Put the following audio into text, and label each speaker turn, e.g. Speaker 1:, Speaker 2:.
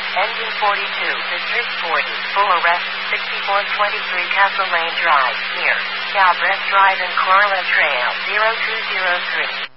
Speaker 1: Engine 42, District 40, full arrest, 6423 Castle Lane Drive, near Galbraith Drive and Corla Trail, 0203.